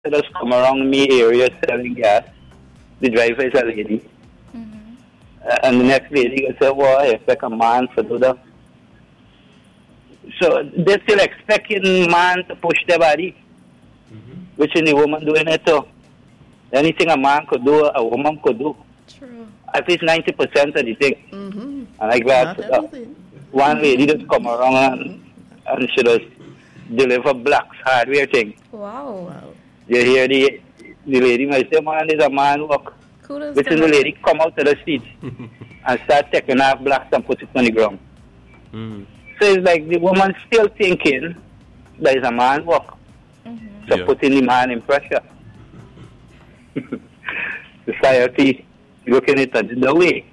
just come around me area selling gas. The driver is a lady. And the next lady will say, well, I expect a man to do that. So they're still expecting man to push their body, which is the woman doing it too. Anything a man could do, a woman could do. True. At least 90% of the thing. And I'm glad for that. One lady just come around and she just deliver blocks hardware thing. Wow. You hear the lady might say, man, there's a man work. Kudos Which to is the her. lady come out to the street and start taking off blocks and put it on the ground. So it's like the woman still thinking that is a man work. So putting the man in pressure. Society looking at it the way.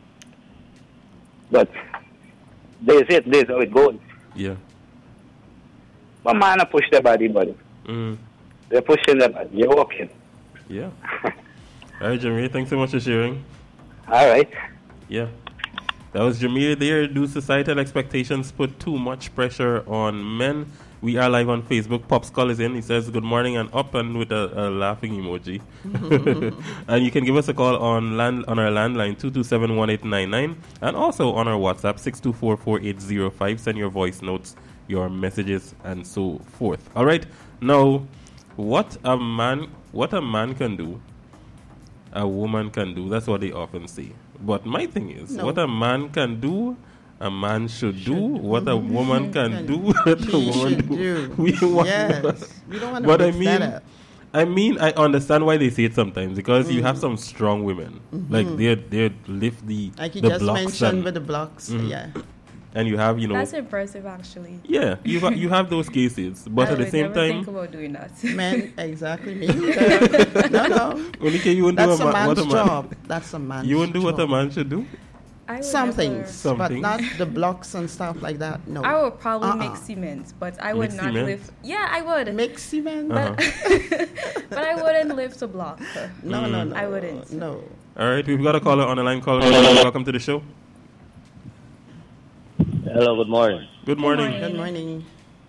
But there's how it goes. Yeah. But man push their body, buddy. They're pushing their body. You're walking. Yeah. All right, Jamil, thanks so much for sharing. All right. Yeah. That was Jamil there. Do societal expectations put too much pressure on men? We are live on Facebook. Pop Skull is in. He says good morning and up and with a laughing emoji. And you can give us a call on our landline 227-1899 and also on our WhatsApp 624-4805. Send your voice notes, your messages, and so forth. All right. Now, what a man can do, a woman can do. That's what they often say. But my thing is, what a man can do, a man should do. What a woman can do, what a woman do. We don't want to but mix that up. I mean, I understand why they say it sometimes because you have some strong women, like they lift the like you the just blocks mentioned with the blocks, and you have That's impressive, actually. Yeah, you have those cases, but at the same time, think about doing that. Men, exactly. Me either. No. Only you wouldn't That's do a man's what a man, job. That's a man's you wouldn't do job. what a man should do. Some things, Some but things. not the blocks and stuff like that. No. I would probably make cement, but I would Mix not cement? lift. Yeah, I would. Make cement? But I wouldn't lift a block. No. I wouldn't. No. All right, we've got a caller on the line. Caller, welcome to the show. Hello, good morning. Good morning. Good morning.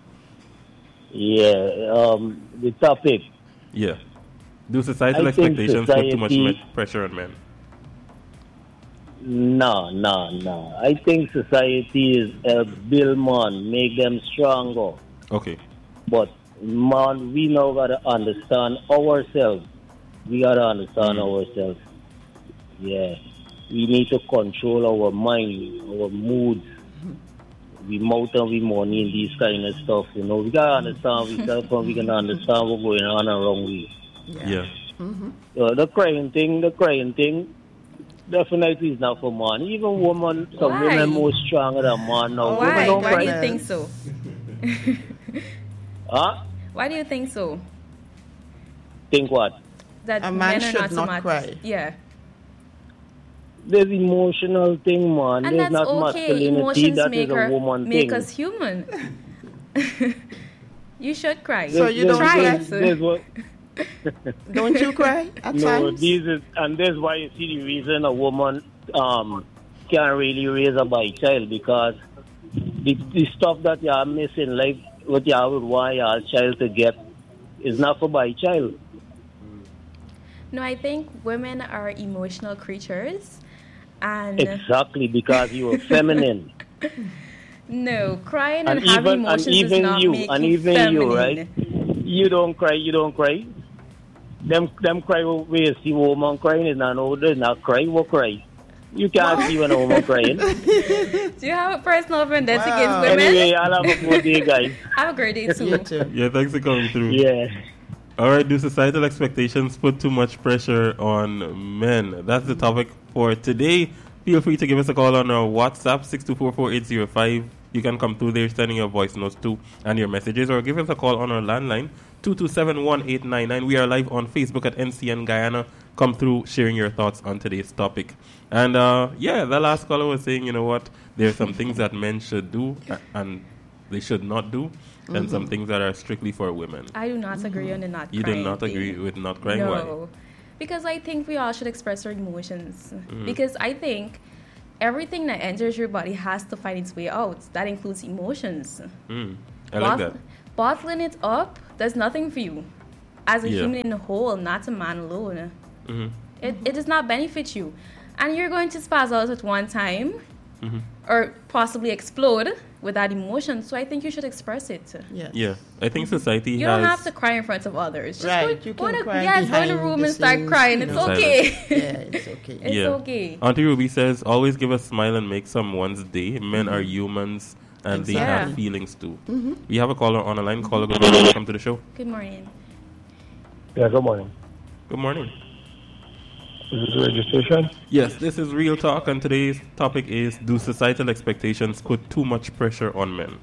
Yeah, the topic. Yeah. Do societal I think expectations put too much society- pressure on men? No. I think society is build man, make them stronger. Okay. But man, we now gotta understand ourselves. We gotta understand ourselves. Yeah. We need to control our mind, our moods. We mouth and we money and these kind of stuff, you know. We gotta understand ourselves and we can understand what's going on around we. Yeah. The crying thing definitely is not for man. Even women, some Why? women more stronger than man now. Women Why? don't Why do cry. you think so? Huh? Why do you think so? Think what? That A man men are should not so not much. cry. Yeah. There's emotional thing, man. And There's that's not okay. masculinity. Emotions That make, is a woman make thing. us human. You should cry. So you don't try cry? it. There's what, Don't you cry at no, times? that's why you see the reason a woman can't really raise a by child, because the stuff that you are missing, like what you would want your child to get, is not for by child. No, I think women are emotional creatures. And Exactly, because you are feminine. no, crying and, And having even emotions does not make you even you, feminine. right? You don't cry. Them cry when you see a woman crying, is not no, they not cry, what cry? You can't see when a woman crying. Do you have a personal vendetta against women? Anyway, I'll have a good day, guys. Have a great day too. You too. Yeah, thanks for coming through. Yeah. All right, do societal expectations put too much pressure on men? That's the topic for today. Feel free to give us a call on our WhatsApp, 624-4805. You can come through there sending your voice notes too and your messages, or give us a call on our landline, 227-1899. We are live on Facebook at NCN Guyana. Come through sharing your thoughts on today's topic. And the last caller was saying, you know what, there are some things that men should do and they should not do, and some things that are strictly for women. I do not agree on the not You crying do not agree thing. with not crying? No. Why? Because I think we all should express our emotions. Because I think everything that enters your body has to find its way out. That includes emotions. I like that. Bottling it up does nothing for you. as a human in a whole, not a man alone. It does not benefit you. And you're going to spaz out at one time or possibly explode with that emotion. So I think you should express it. Yeah. I think society You don't have to cry in front of others. Just Right. go in the room and start crying. It's okay. It's okay. It's okay. Auntie Ruby says, always give a smile and make someone's day. Men are humans and they have feelings too. We have a caller on the line. Caller, good morning. Welcome to the show. Good morning. Yeah, good morning. Good morning. Is this registration? Yes, this is Real Talk, and today's topic is, do societal expectations put too much pressure on men?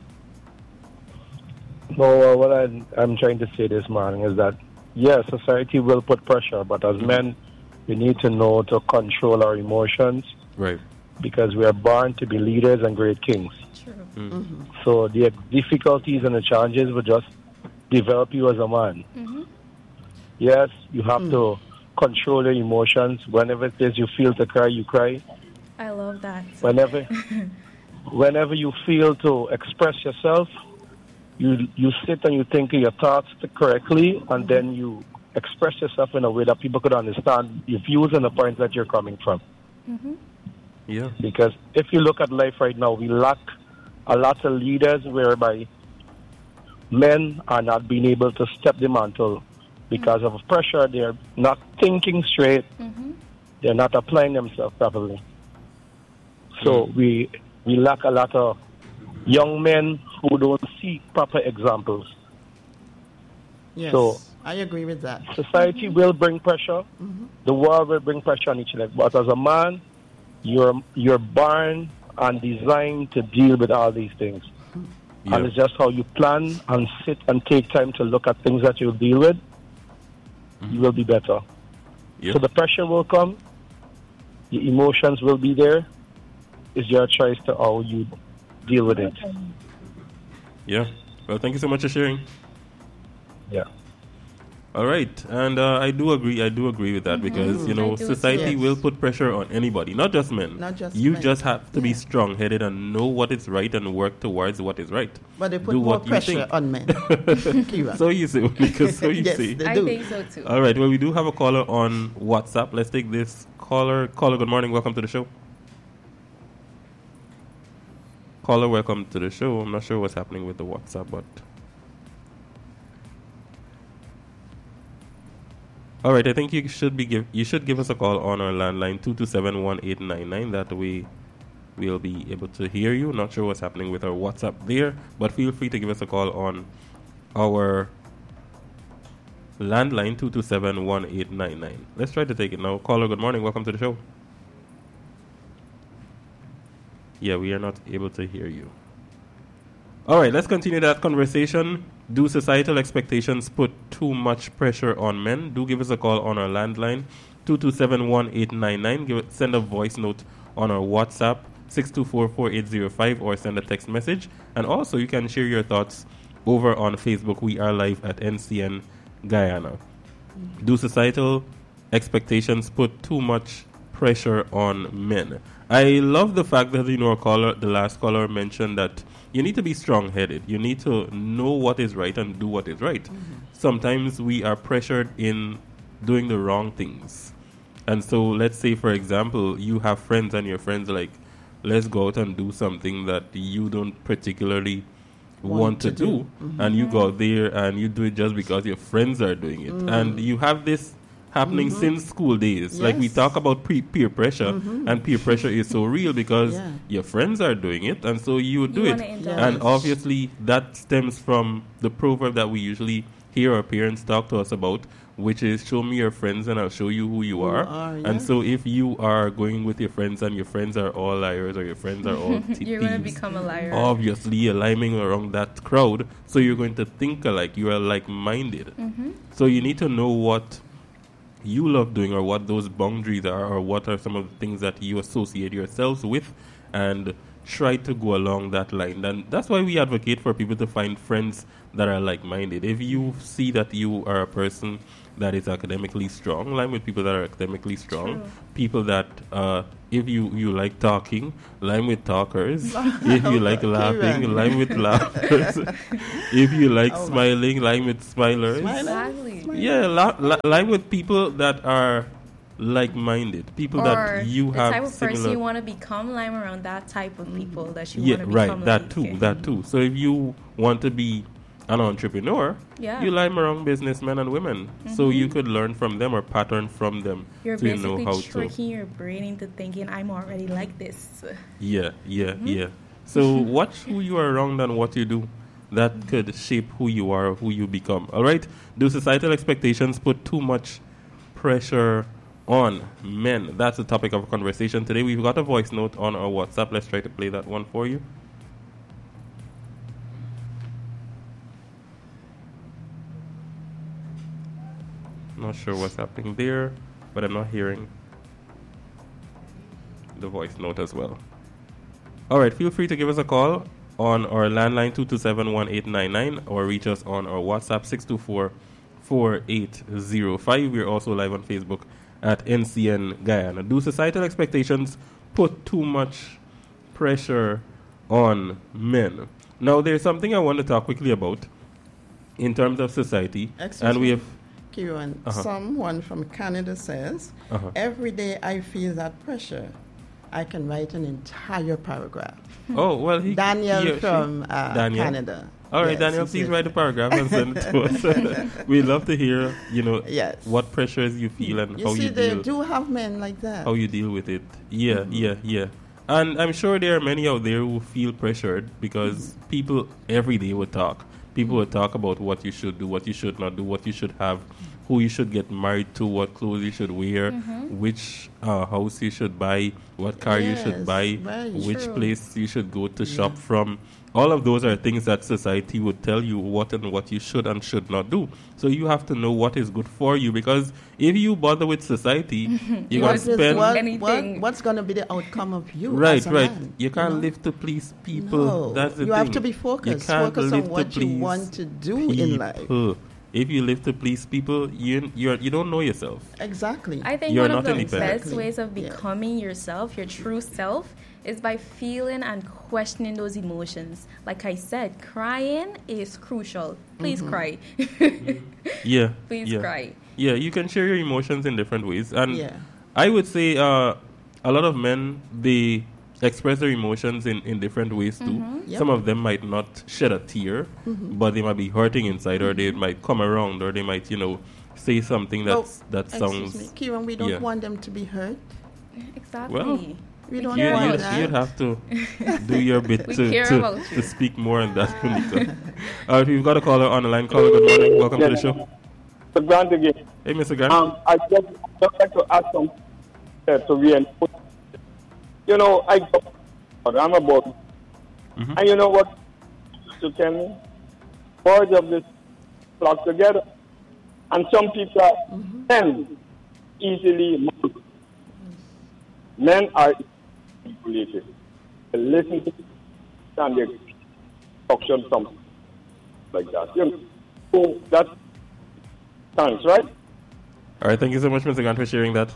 No, what I'm trying to say this morning is that, yes, society will put pressure, but as men, we need to know to control our emotions. Right. Because we are born to be leaders and great kings. True. So the difficulties and the challenges will just develop you as a man. Yes, you have to control your emotions. Whenever it is you feel to cry, you cry. I love that. Whenever you feel to express yourself, you sit and you think of your thoughts correctly, and then you express yourself in a way that people could understand your views and the points that you're coming from. Yeah. Because if you look at life right now, we lack a lot of leaders whereby men are not being able to step the mantle because of pressure. They're not thinking straight. They're not applying themselves properly. So we lack a lot of young men who don't see proper examples. Yes, so I agree with that. Society will bring pressure. The world will bring pressure on each other. But as a man, you're born and designed to deal with all these things. And it's just how you plan and sit and take time to look at things that you'll deal with. You will be better. So the pressure will come. The emotions will be there. It's your choice to how you deal with it. Yeah. Well, thank you so much for sharing. Yeah. All right. And I do agree with that because, society will put pressure on anybody, not just men. Not just you men. just have to be strong-headed and know what is right and work towards what is right. But they put more pressure on men. So you say. Because so you yes, say. they I do. think so too. All right. Well, we do have a caller on WhatsApp. Let's take this caller. Caller, good morning. Welcome to the show. Caller, welcome to the show. I'm not sure what's happening with the WhatsApp, but... All right, I think you should give us a call on our landline 227-1899. That way we'll be able to hear you. Not sure what's happening with our WhatsApp there, but feel free to give us a call on our landline 227-1899. Let's try to take it now. Caller, good morning. Welcome to the show. Yeah, we are not able to hear you. All right, let's continue that conversation. Do societal expectations put too much pressure on men? Do give us a call on our landline, 227-1899. Send a voice note on our WhatsApp, 624-4805, or send a text message. And also, you can share your thoughts over on Facebook. We are live at NCN Guyana. Do societal expectations put too much pressure on men? I love the fact that, the last caller mentioned that you need to be strong-headed. You need to know what is right and do what is right. Sometimes we are pressured in doing the wrong things. And so let's say, for example, you have friends and your friends are like, let's go out and do something that you don't particularly want to do. And you go out there and you do it just because your friends are doing it. And you have this happening since school days. Like we talk about peer pressure, and peer pressure is so real because your friends are doing it, and so you do it. And obviously that stems from the proverb that we usually hear our parents talk to us about, which is show me your friends and I'll show you who you are. And so if you are going with your friends and your friends are all liars or your friends are all thieves, you're going to become a liar. Obviously you're liming around that crowd, so you're going to think alike. You are like-minded. So you need to know what you love doing or what those boundaries are or what are some of the things that you associate yourselves with, and try to go along that line. And that's why we advocate for people to find friends that are like-minded. If you see that you are a person that is academically strong, line with people that are academically strong. True. People that, if you like talking, line with talkers. If you like laughing, line with laughers. If you like smiling, line with smilers. Exactly. Yeah, line with people that are like-minded, people that you have the type of similar person you want to become, line around that type of people that you want to become. That too. So if you want to be an entrepreneur, you line around businessmen and women, so you could learn from them or pattern from them. You're basically tricking your brain into thinking, I'm already like this. Yeah. So watch who you are around and what you do. That could shape who you are, who you become. All right? Do societal expectations put too much pressure on men? That's the topic of conversation today. We've got a voice note on our WhatsApp. Let's try to play that one for you. Not sure what's happening there, but I'm not hearing the voice note as well. All right, feel free to give us a call on our landline 227-1899 or reach us on our WhatsApp 624-4805. We're also live on Facebook at NCN Guyana. Do societal expectations put too much pressure on men? Now, there's something I want to talk quickly about in terms of society. And we have Kieran, someone from Canada says, every day I feel that pressure. I can write an entire paragraph. Oh, well, Daniel from Canada. All right, Daniel, please write a paragraph and send it to us. We'd love to hear, what pressures you feel and how you deal. They do have men like that. How you deal with it. Yeah. And I'm sure there are many out there who feel pressured because people every day would talk. People would talk about what you should do, what you should not do, what you should have, who you should get married to, what clothes you should wear, which house you should buy, what car you should buy, which place you should go to shop from. All of those are things that society would tell you what you should and should not do. So you have to know what is good for you, because if you bother with society, you're going to spend anything. What's going to be the outcome of you? Right. Man, you can't live to please people. No, that's the thing. You have to be focused. Focus on what you want to do in life. If you live to please people, you don't know yourself. Exactly. I think one of the best ways of becoming yourself, your true self, is by feeling and questioning those emotions. Like I said, crying is crucial. Please cry. Please cry. Yeah, you can share your emotions in different ways. And I would say a lot of men, they express their emotions in different ways too. Some of them might not shed a tear, but they might be hurting inside, or they might come around, or they might, say something that sounds... Excuse me, Kieran, we don't want them to be hurt. Exactly. Well, we don't want that. You'd have to do your bit to speak more on that. All right, we've got a caller on the line. Caller, good morning. Welcome to the show. Mr. Grant again. Hey, Mr. Grant. I just like to ask some to reinforce. I'm about, and you know what to tell me? Boards of this flock together, and some people are easily moved. Men are manipulated. They listen to and they auction something like that. So that's thanks, right? All right, thank you so much, Mr. Grant, for sharing that.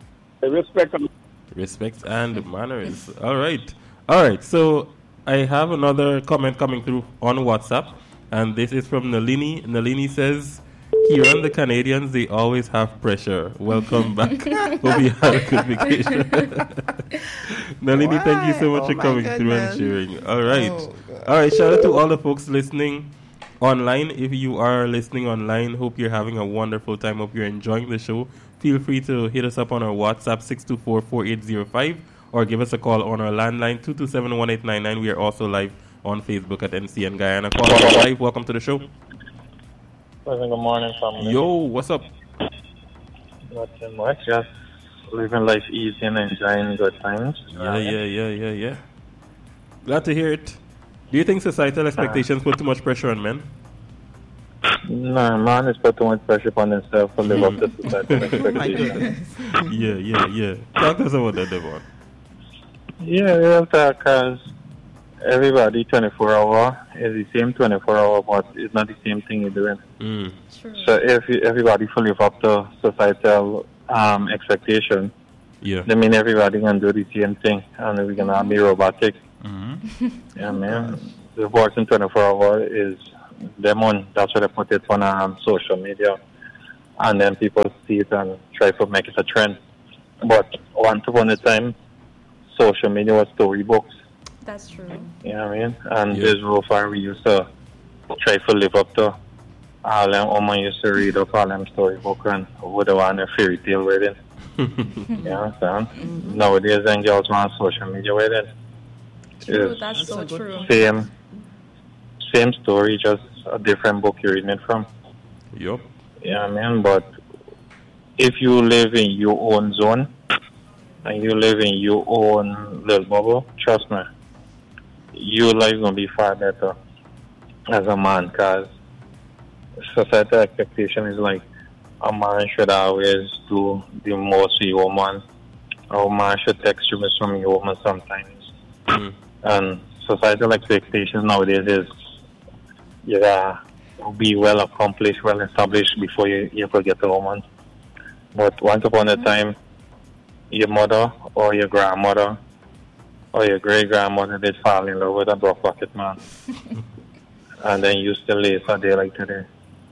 Respect and manners. All right. So I have another comment coming through on WhatsApp, and this is from Nalini. Nalini says, here on the Canadians, they always have pressure. Welcome back. Hope you had a good vacation. Nalini, thank you so much for coming through and sharing. All right. All right. Shout out to all the folks listening online. If you are listening online, hope you're having a wonderful time. Hope you're enjoying the show. Feel free to hit us up on our WhatsApp 624-4805 or give us a call on our landline 227-1899. We are also live on Facebook at NCN Guyana. Call live. Welcome to the show. Good morning, family. Yo, what's up? Nothing much, just living life easy and enjoying good times. Yeah. Glad to hear it. Do you think societal expectations put too much pressure on men? No, man is put too much pressure upon himself to live up to societal expectations. Yeah. Talk to us about that, Devon. Yeah, because everybody 24 hour is the same 24 hour, but it's not the same thing you're doing. True. So if everybody fully live up to societal expectation, I mean everybody can do the same thing, and we can be robotic. Yeah, man. The working 24 hour is them on. That's why they put it on social media, and then people see it and try to make it a trend. But once upon a time, social media was storybooks. That's true. You know what I mean? And this real far we used to try to live up to all them women used to read up all them storybook and would have want a fairy tale wedding. You understand? Nowadays then girls want social media wedding. True, that's so true. Same story, just a different book you're reading it from. Yup. Yeah, man, but if you live in your own zone and you live in your own little bubble, trust me, your life going to be far better as a man, because societal expectation is like a man should always do the most for your woman, or a man should text you with some your woman sometimes. And societal expectations nowadays is you gotta be well accomplished, well established before you could get a woman. But once upon a time, your mother or your grandmother or your great-grandmother did fall in love with a broke pocket man. And then you still lace a day like today.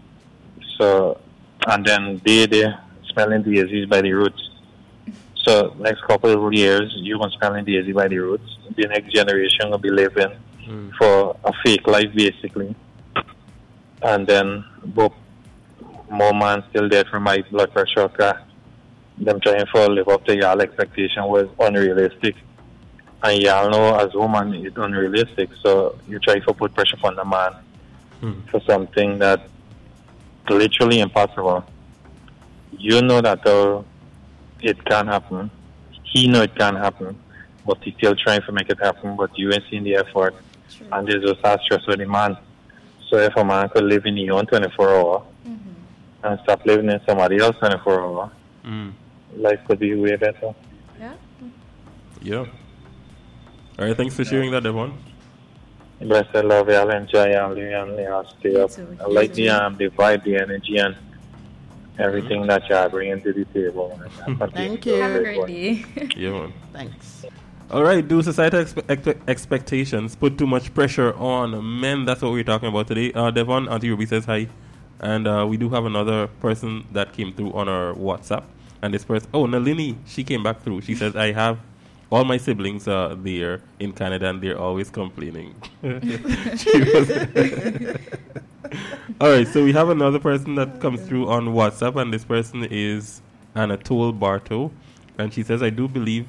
So, and then they smelling daisies by the roots. So next couple of years, you're going to smelling daisy by the roots. The next generation will be living for a fake life, basically. And then, both more man still dead from my blood pressure. Them trying to live up to y'all expectation was unrealistic. And y'all know as woman it's unrealistic. So you try to put pressure on the man for something that literally impossible. You know that it can happen. He know it can happen. But he's still trying to make it happen. But you ain't seen the effort. True. And there's just that stress with the man. So if a man could live in his own 24 hours and stop living in somebody else 24 hours, life could be way better. Yeah. All right, thanks for sharing that, Devon. Bless, I love y'all, enjoy y'all, y'all stay up. I like the vibe, the energy, and everything that y'all bring to the table. Thank you. Have a great day. Yeah, man. Thanks. All right, do societal expectations put too much pressure on men? That's what we're talking about today. Devon, Auntie Ruby says hi. And we do have another person that came through on our WhatsApp. And this person, Nalini, she came back through. She says, I have all my siblings there in Canada and they're always complaining. All right, so we have another person that comes through on WhatsApp. And this person is Anatole Barto. And she says, I do believe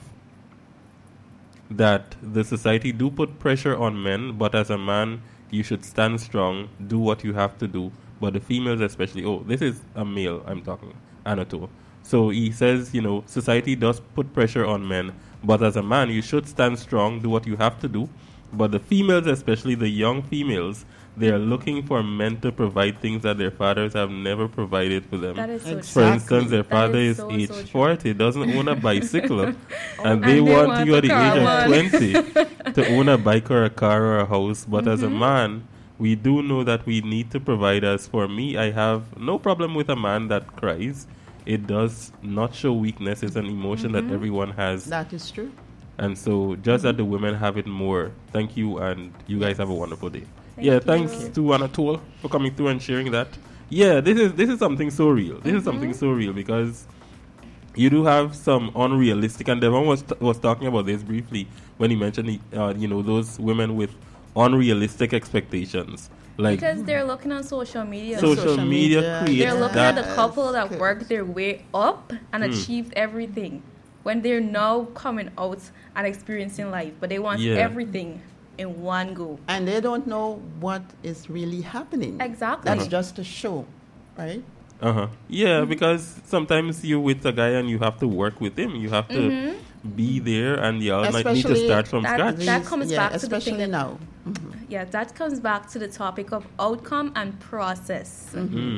that the society do put pressure on men, but as a man, you should stand strong, do what you have to do. But the females especially, this is a male I'm talking, Anatole. So he says, society does put pressure on men, but as a man, you should stand strong, do what you have to do. But the females, especially the young females, they are looking for men to provide things that their fathers have never provided for them. That is so For instance, their father is age 40, doesn't own a bicycle, and they want you at the age of 20 to own a bike or a car or a house. But as a man, we do know that we need to provide. As for me, I have no problem with a man that cries. It does not show weakness. It's an emotion that everyone has. That is true. And so just that the women have it more. Thank you, and you guys have a wonderful day. Thanks to Anatole for coming through and sharing that. Yeah, this is something so real. This is something so real because you do have some unrealistic, and Devon was talking about this briefly when he mentioned those women with unrealistic expectations. Because they're looking on social media. Social media creates They're looking at the couple that worked their way up and achieved everything. When they're now coming out and experiencing life, but they want everything in one go. And they don't know what is really happening. Exactly. That's just a show, right? Yeah, because sometimes you're with a guy and you have to work with him. You have to be there, and y'all might need to start from scratch. That comes back to the thing that now. Yeah, that comes back to the topic of outcome and process.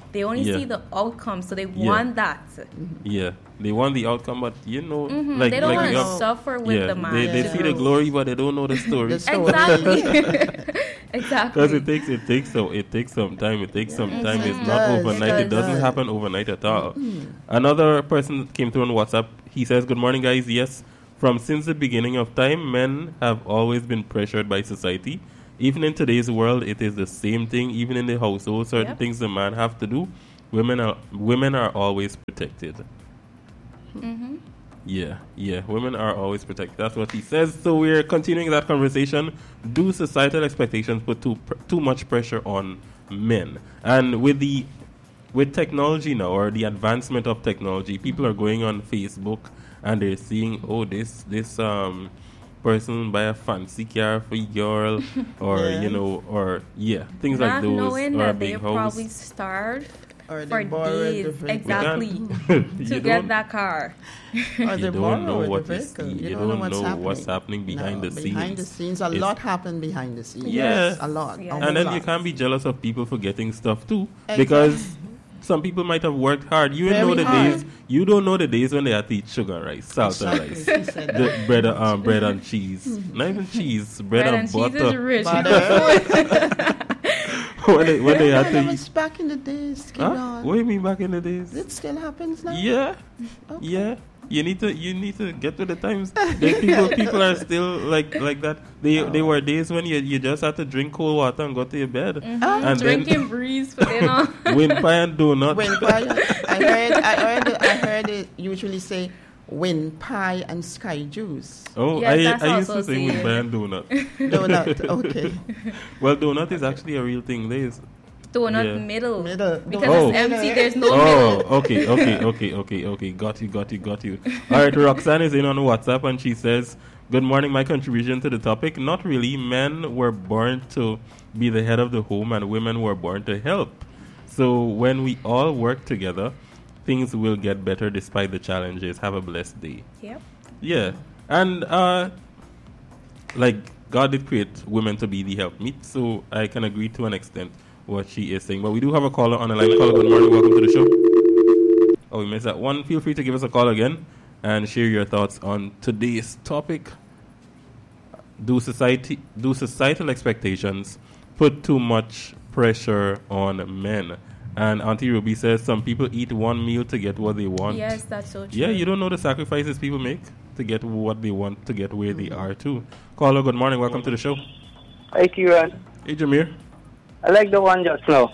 They only see the outcome, so they want that. Yeah, they want the outcome, but they don't want to suffer with the man. They see the glory, but they don't know the story. Exactly. Exactly. Because it takes some time. It takes some time. It's not overnight. It doesn't happen overnight at all. Another person came through on WhatsApp. He says, "Good morning, guys. Yes, since the beginning of time, men have always been pressured by society. Even in today's world, it is the same thing. Even in the household, certain things the man have to do. Women are always protected." Yeah, women are always protected. That's what he says. So we're continuing that conversation. Do societal expectations put too much pressure on men? And with technology now, or the advancement of technology, people are going on Facebook and they're seeing, this person buy a fancy car for your girl, or things not like those. Knowing or that they probably starved for days exactly to get that car. Or you don't know what you see. You don't know what's happening behind the scenes. Behind the scenes, a lot happen behind the scenes. Yes, a lot. Yeah. And then you can't be jealous of people for getting stuff too, because some people might have worked hard. You don't know the days when they had to eat sugar and rice, salt and rice, the bread and cheese. Not even cheese, bread and butter. Cheese is rich. when they had to eat. Back in the days, What do you mean back in the days? It still happens now. Yeah, yeah. You need to get with the times. People are still like that. They were days when you just had to drink cold water and go to your bed. And drinking breeze for dinner. Wind pie and donut. Wind pie. I heard it usually say wind pie and sky juice. Oh, yes, I used to say wind pie and donut. Donut, okay. Well, donut is actually a real thing. There is. Donut middle. Because it's empty, there's no middle. Okay. Got you. All right, Roxanne is in on WhatsApp and she says, "Good morning, my contribution to the topic. Not really. Men were born to be the head of the home and women were born to help. So when we all work together, things will get better despite the challenges. Have a blessed day." Yep. Yeah. And God did create women to be the helpmeet, so I can agree to an extent what she is saying. But we do have a caller on the line. Caller, good morning. Welcome to the show. Oh, we missed that one. Feel free to give us a call again and share your thoughts on today's topic. Do societal expectations put too much pressure on men? And Auntie Ruby says some people eat one meal to get what they want. Yes, that's so true. Yeah, you don't know the sacrifices people make to get what they want, to get where they are too. Caller, good morning. Welcome to the show. Hi, Kieran. Hey, Jameer. I like the one just now.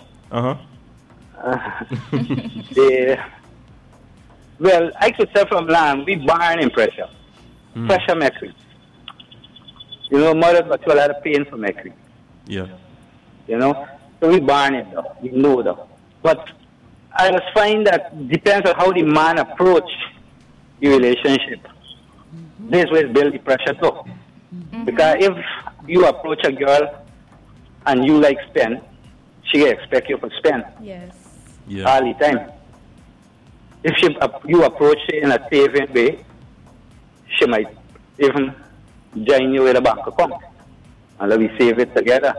Well, I could say from land, we born in pressure. Pressure makes it. Mother got you a lot of pain for making it. Yeah. So we born it though. We know though. But I just find that depends on how the man approach the relationship. This way build the pressure too. Because if you approach a girl and you like spend, she expect you to spend. Yes. Yeah. All the time. If you approach her in a saving way, she might even join you with a bank account. And let we save it together.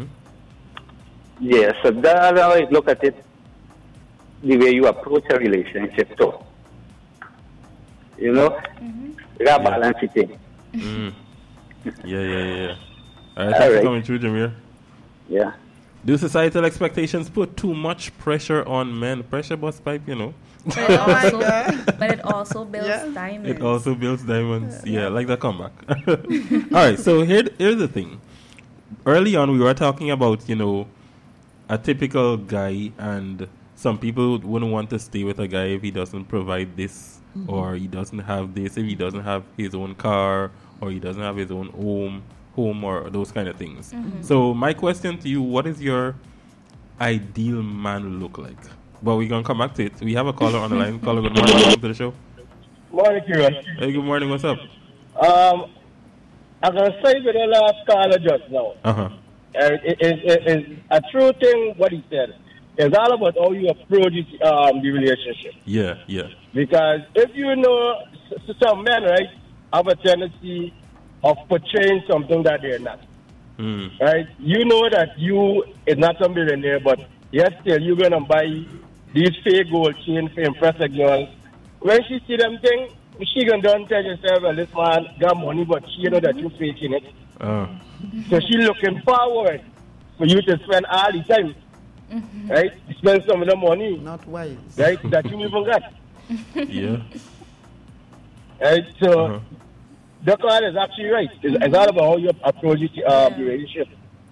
Yeah, so that's how I look at it. The way you approach a relationship too. You got balance it in. Yeah. All right, thanks for coming through, Jameer. Yeah. Do societal expectations put too much pressure on men? Pressure bust pipe, But it also builds diamonds. It also builds diamonds. Yeah, like the comeback. All right, so here's the thing. Early on, we were talking about, a typical guy, and some people wouldn't want to stay with a guy if he doesn't provide this, or he doesn't have this, if he doesn't have his own car, or he doesn't have his own home, or those kind of things. So my question to you, what is your ideal man look like? But we're going to come back to it. We have a caller on the line. Caller, good morning. Welcome to the show. Morning, Kieran. Hey, good morning. What's up? I'm going to say with the last caller just now. It's a true thing what he said. It's all about how you approach the relationship. Yeah. Because if some men, right, have a tendency of portraying something that they're not. Right? You know that you is not a millionaire, but yet still you're going to buy these fake gold chain for impress a girl. When she see them thing, she going to tell herself, well, this man got money, but she know that you're faking it. So she looking forward for you to spend all the time, right? Spend some of the money. Not wise. Right? That you even got. Yeah. Right? So, the card is actually right. It's all about how you approach the relationship.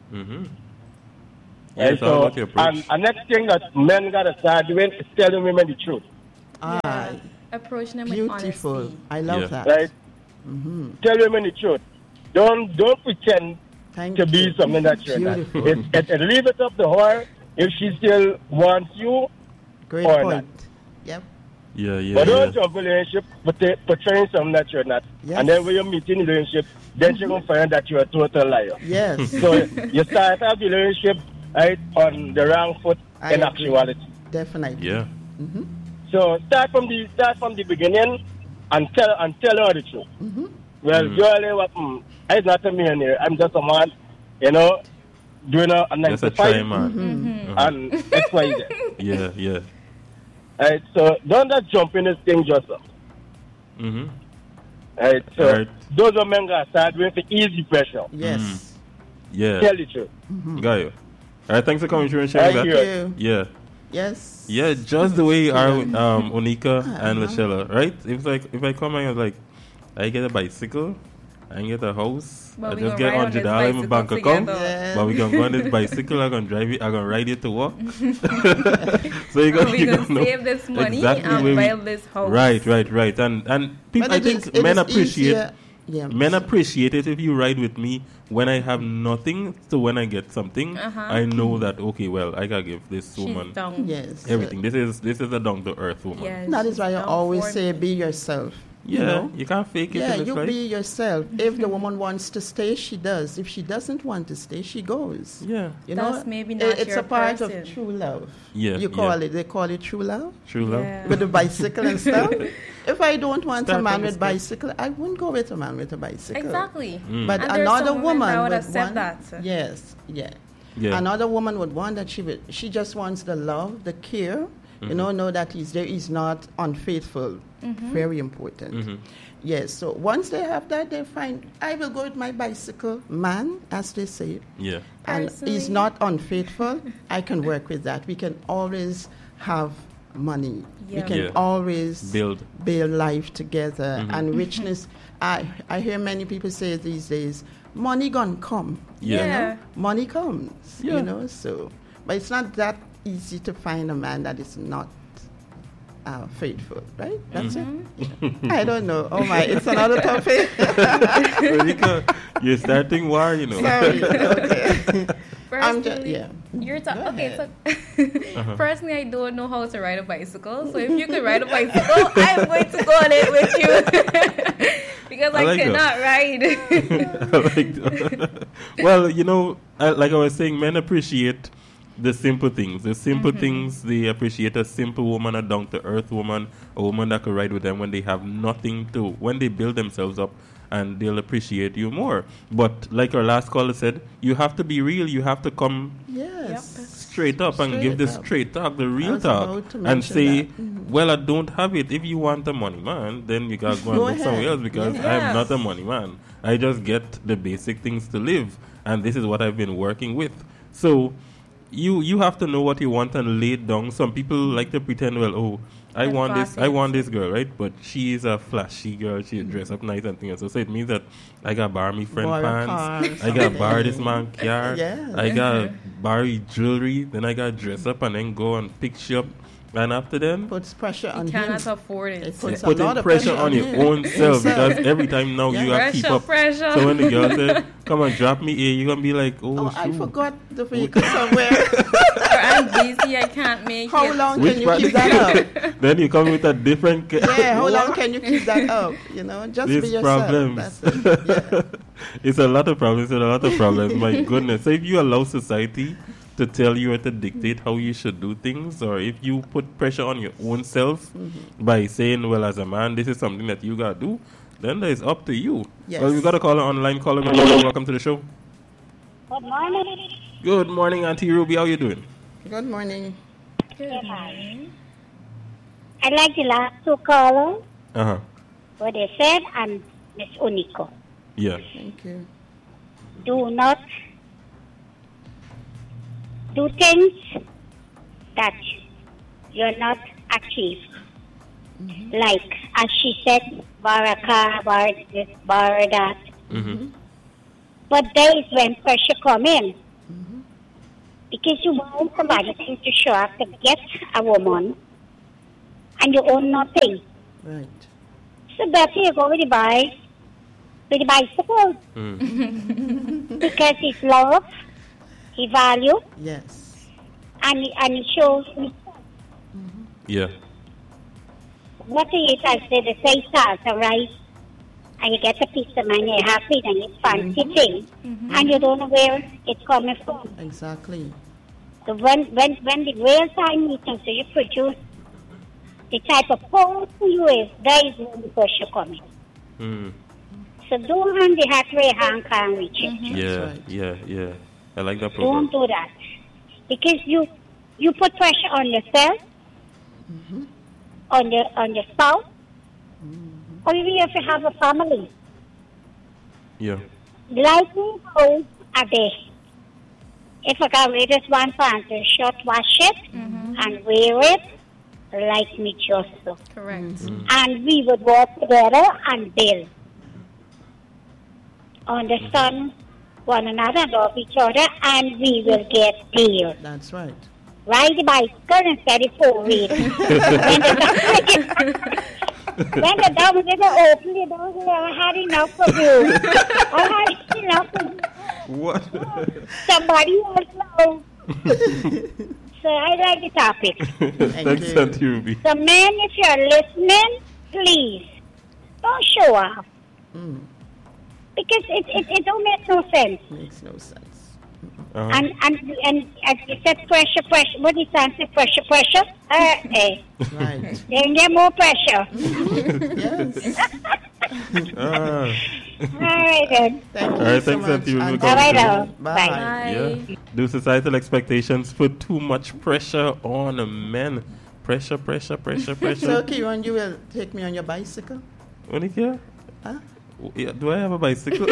Yeah, it's all about your approach. And next thing that men got to start doing is telling women the truth. Approaching them beautiful. with honesty. I love that. Right? Tell women the truth. Don't pretend to be something that you're not. Leave it up to her if she still wants you Great or point. not. Yep. Yeah. But don't jump in a relationship portraying something that you're not. Yes. And then when you meet in the relationship, then she's going to find that you're a total liar. Yes. So you start out the relationship right on the wrong foot in actuality. Definitely. Yeah. So start from the beginning and tell her the truth. Well, girl, I'm not a millionaire. I'm just a man, doing a 9 to 5 man. and X, Y, Z. Yeah. Right, so don't just jump in this thing just up. Right, so those are men that start with the easy pressure. Yes. Yeah. Tell the truth. Got you. All right, thanks for coming through and sharing that. Thank you. Yeah. Yes. Yeah, just the way you are with Onika and Lashella, right? If I come and I was like, I get a bicycle, I get a house, I just get $100 in my bank account, but we can go on this bicycle, I'm gonna drive it, I'm gonna ride it to work. So we're gonna save this money and buy this house. Right. And people, I think men appreciate men appreciate it if you ride with me when I have nothing. So when I get something, I know that okay, well, I gotta give this woman everything. This is a down to earth woman. Yes. That is why I always say be yourself. You can't fake it. Yeah, you be yourself. If the woman wants to stay, she does. If she doesn't want to stay, she goes. Yeah, that's maybe not it's a part person. of true love. Yeah, you call it. They call it true love. True love with the bicycle and stuff. If I don't want a man with bicycle, I wouldn't go with a man with a bicycle. Exactly. But another woman would accept want that. Yes. Another woman would want that she just wants the love, the care. Know that he's there. He's not unfaithful. Very important. Yes, so once they have that, they find, I will go with my bicycle man, as they say. Yeah. And he's not unfaithful. I can work with that. We can always have money. We can always build life together. And richness, I hear many people say these days, money gonna come. Money comes, so. But it's not that easy to find a man that is not faithful, right? That's it. I don't know. Oh my, it's another topic. You're starting war, Sorry. Okay. Personally, you're okay. So personally, I don't know how to ride a bicycle. So if you could ride a bicycle, I'm going to go on it with you because I cannot ride. I like that. Well, like I was saying, men appreciate the simple things. The simple things, they appreciate a simple woman, a down-to-earth woman, a woman that could ride with them when they have nothing to, when they build themselves up, and they'll appreciate you more. But like our last caller said, you have to be real. You have to come straight up and give the straight talk, the real talk, and say, well, I don't have it. If you want the money, man, then you got to go and look somewhere else because I'm not a money man. I just get the basic things to live, and this is what I've been working with. So you have to know what you want and lay it down. Some people like to pretend, well, I want this girl, right? But she is a flashy girl. She dress up nice and things. So it means that I got borrow me friend pants. I got borrow this man car. I got borrow jewelry. Then I got dress up and then go and pick she up. And after then, puts pressure on you cannot afford it. It puts putting pressure on your own self because every time now you have to keep up. Pressure. So when the girl said, "Come and drop me here," you're gonna be like, "Oh, I forgot the vehicle somewhere." Or I'm busy, I can't make it. How long can you keep that up? Then you come with a different. How long can you keep that up? Just be yourself. Problems. It's a lot of problems. My goodness. So if you allow society to tell you or to dictate how you should do things, or if you put pressure on your own self by saying, well, as a man, this is something that you got to do, then that is up to you. Yes. Well, we got a caller online. Caller, welcome to the show. Good morning. Good morning, Auntie Ruby. How you doing? Good morning. Good morning. I like the last two callers. Uh-huh. What they said, and Miss Unico. Yeah. Thank you. Do not do things that you're not achieved. Mm-hmm. Like, as she said, borrow a car, borrow this, borrow that. Mm-hmm. But there is when pressure come in. Mm-hmm. Because you want somebody to show up to get a woman, and you own nothing. Right. So better you go with the bicycle. Because it's love, he value. Yes. And it shows me. Mm-hmm. Yeah. What do you say? The say salsa, right? And you get a piece of money, you're happy, and it's fancy thing. Mm-hmm. And you don't know where it's coming from. Exactly. So when the real time meetings, so you produce the type of person you is, there is when the pressure coming. Mm. So don't hand the hat where your hand can't reach it. Mm-hmm. Yeah. I like that Don't program. do that. Because you put pressure on yourself, mm-hmm. on your spouse, mm-hmm. or even if you have a family. Yeah. Lightning goes a day. If I can wear this one pants, short wash it, mm-hmm. and wear it like me just so. Correct. Mm-hmm. And we would work together and build. Understand one another, love each other, and we will get there. That's right. Ride the bicycle instead of four-wheel. When the dog didn't open the door, I had enough of you. I had enough of you. What? Somebody else know. So I like the topic. Thanks, Auntie Ruby. So men, if you're listening, please don't show off. Mm. Because it don't make no sense. Makes no sense. Uh-huh. And as you said, pressure. What is answer? Pressure. Right. Then get more pressure. Yes. All right then. Thank you. All right, so thanks, Auntie Ruby. All right, Bye. Yeah. Do societal expectations put too much pressure on men? Pressure. So, Kieran, you will take me on your bicycle? Monica? Huh? Yeah, do I have a bicycle?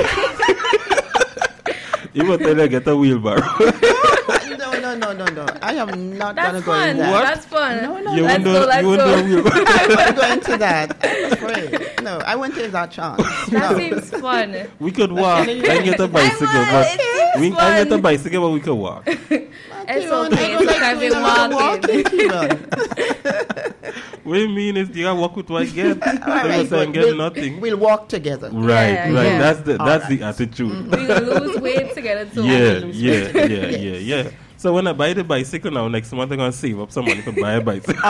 You will tell me get a wheelbarrow. No. I am not going to go into that. What? That's fun. No. Let's go. I won't go into that. I'm afraid. No, I won't take that chance. That seems fun. We could walk and get a bicycle, I get a bicycle, but we could walk. It's okay. It's walking. What you mean is you gotta walk with what I get. Get nothing. We'll walk together. Right. Yeah. That's the attitude. Mm-hmm. We'll lose weight together too. Yeah. So when I buy the bicycle now, next month I'm gonna save up some money to buy a bicycle.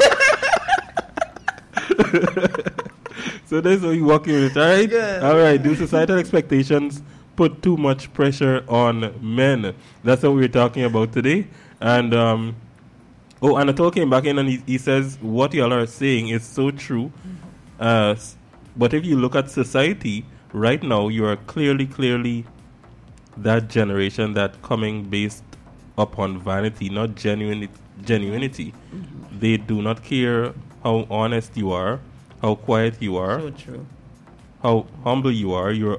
So that's how you walking with it, alright? Good. Alright, do societal expectations put too much pressure on men? That's what we're talking about today. And and Anatol came back in and he says what y'all are saying is so true. But if you look at society right now, you are clearly that generation that coming based upon vanity, not genuinity. Mm-hmm. They do not care how honest you are, how quiet you are, so true, how humble you are. You're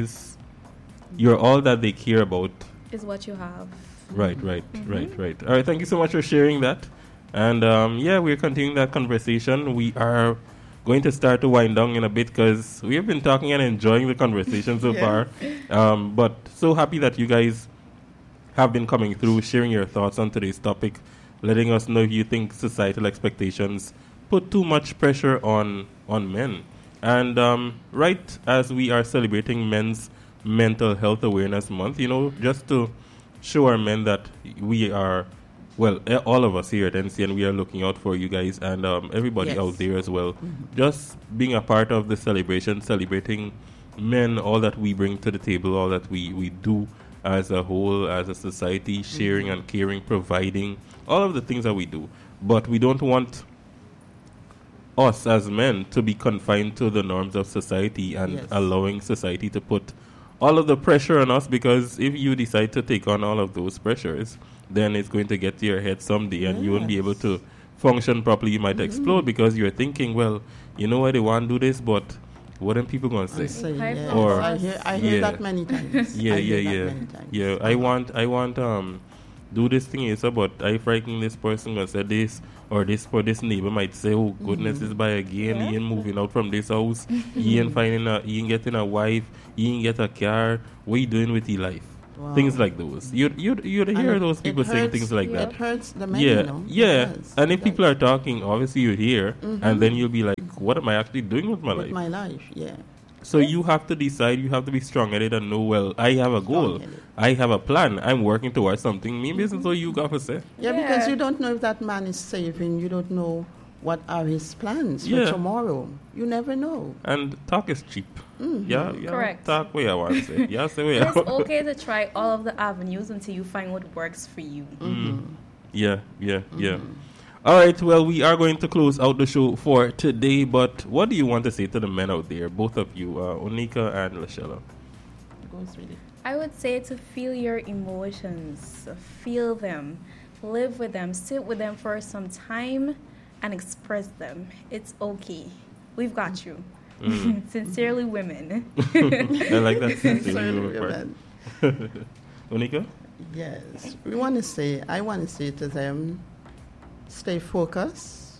all that they care about is what you have. Right. All right, thank you so much for sharing that. And we're continuing that conversation. We are going to start to wind down in a bit because we have been talking and enjoying the conversation so far. But so happy that you guys have been coming through, sharing your thoughts on today's topic, letting us know if you think societal expectations put too much pressure on men. And right as we are celebrating Men's Mental Health Awareness Month, just to show our men that we are, all of us here at NCN, we are looking out for you guys and everybody out there as well. Mm-hmm. Just being a part of the celebration, celebrating men, all that we bring to the table, all that we do as a whole, as a society, sharing and caring, providing, all of the things that we do. But we don't want us as men to be confined to the norms of society and allowing society to put all of the pressure on us, because if you decide to take on all of those pressures, then it's going to get to your head someday, and you won't be able to function properly. You might explode because you're thinking, well, you know what, they want to do this, but what are people going to say? Yes. Or I hear that many times. Yeah. I want do this thing, but I frighten this person gonna say this, or this neighbor might say, oh goodness, this by again, he ain't moving out from this house, he ain't getting a wife, he ain't get a car, what you doing with your life? Wow. Things like those. You'd hear those people saying things like that. It hurts the men, And if people are talking, obviously you hear, and then you'll be like, what am I actually doing with my life? My life, yeah. So you have to decide, you have to be strong-headed and know, well, I have a goal. I have a plan. I'm working towards something. Maybe it's all you got to say. Yeah, because you don't know if that man is saving. You don't know what are his plans for tomorrow. You never know. And talk is cheap. Yeah, correct. Talk where I want to say. Yeah, say where I want. It's okay to try all of the avenues until you find what works for you. Yeah. All right, well, we are going to close out the show for today, but what do you want to say to the men out there, both of you, Onika and Lashella? I would say to feel your emotions, feel them, live with them, sit with them for some time, and express them. It's okay. We've got you. Sincerely women. I like that. Sincerely women. Onika? Yes. I want to say to them, stay focused.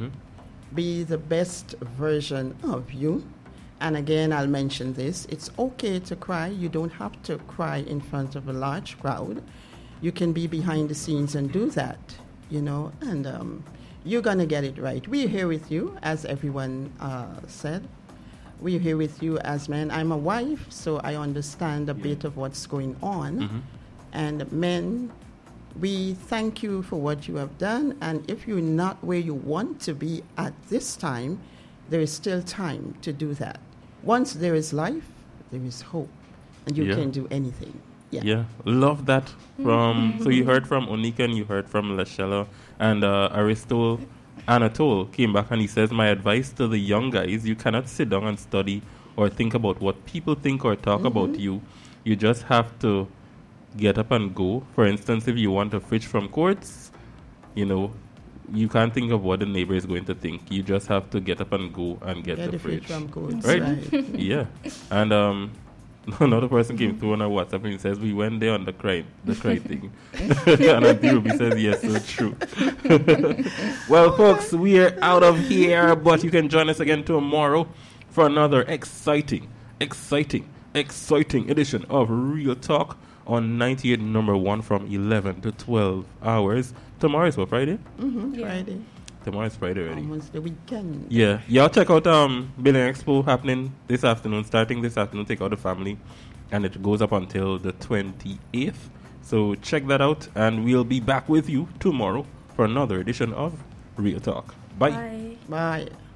Be the best version of you. And again, I'll mention this. It's okay to cry. You don't have to cry in front of a large crowd. You can be behind the scenes and do that, and you're going to get it right. We're here with you, as everyone said. We're here with you as men. I'm a wife, so I understand a bit of what's going on. And men, we thank you for what you have done. And if you're not where you want to be at this time, there is still time to do that. Once there is life, there is hope. And you can do anything. Yeah, love that. So you heard from Onika and you heard from Lashella, and Anatole came back and he says, my advice to the young guys, you cannot sit down and study or think about what people think or talk about you. You just have to get up and go. For instance, if you want a fridge from Courts, you can't think of what the neighbor is going to think. You just have to get up and go and get the fridge from Courts. Right? Yeah. And another person came through on our WhatsApp and he says, we went there on the cry thing. And Ruby says, yes, so true. Well, folks, we are out of here, but you can join us again tomorrow for another exciting edition of Real Talk on 98 number 1 from 11 to 12 hours. Tomorrow is what, Friday? Friday. Tomorrow is Friday already. Almost the weekend. Yeah. Y'all check out Billing Expo happening this afternoon, starting this afternoon. Take out the family. And it goes up until the 28th. So check that out. And we'll be back with you tomorrow for another edition of Real Talk. Bye. Bye.